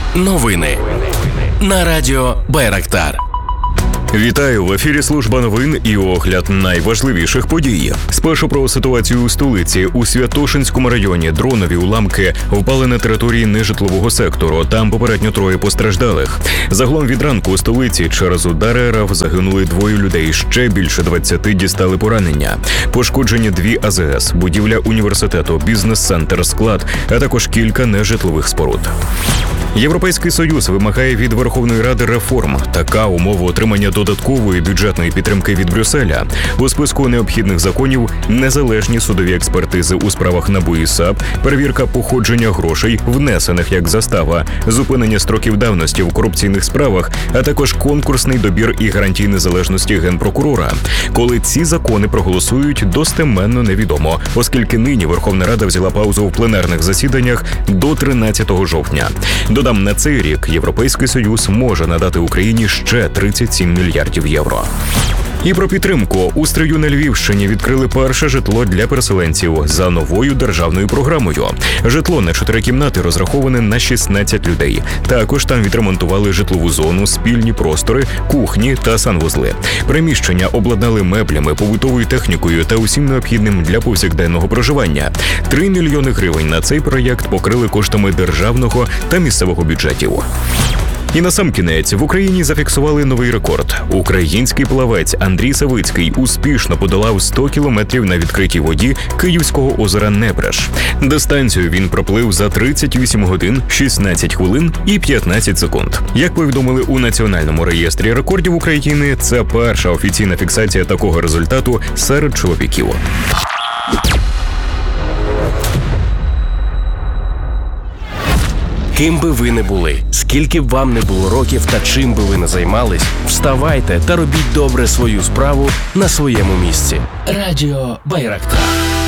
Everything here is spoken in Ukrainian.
Новини на радіо Байрактар. Вітаю! В ефірі служба новин і огляд найважливіших подій. Спершу про ситуацію у столиці. У Святошинському районі дронові уламки впали на території нежитлового сектору. Там попередньо 3 постраждалих. Загалом від ранку у столиці через удари РФ загинули 2 людей. Ще більше 20 дістали поранення. Пошкоджені 2 АЗС, будівля університету, бізнес-центр, склад, а також кілька нежитлових споруд. Європейський Союз вимагає від Верховної Ради реформ. Така умова отримання додаткової бюджетної підтримки від Брюсселя. У списку необхідних законів – незалежні судові експертизи у справах НАБУ і САП, перевірка походження грошей, внесених як застава, зупинення строків давності в корупційних справах, а також конкурсний добір і гарантій незалежності генпрокурора. Коли ці закони проголосують, достеменно невідомо, оскільки нині Верховна Рада взяла паузу в пленарних засіданнях до 13 жовтня. Додам, на цей рік Європейський Союз може надати Україні ще 37 мільярдів євро. І про підтримку. У Стрию на Львівщині відкрили перше житло для переселенців за новою державною програмою. Житло на 4 кімнати розраховане на 16 людей. Також там відремонтували житлову зону, спільні простори, кухні та санвузли. Приміщення обладнали меблями, побутовою технікою та усім необхідним для повсякденного проживання. 3 мільйони гривень на цей проєкт покрили коштами державного та місцевого бюджетів. І насамкінець, в Україні зафіксували новий рекорд. Український плавець Андрій Савицький успішно подолав 100 кілометрів на відкритій воді Київського озера Небреж. Дистанцію він проплив за 38 годин, 16 хвилин і 15 секунд. Як повідомили у Національному реєстрі рекордів України, це перша офіційна фіксація такого результату серед чоловіків. Ким би ви не були, скільки б вам не було років та чим би ви не займались, вставайте та робіть добре свою справу на своєму місці. Радіо Байрактар.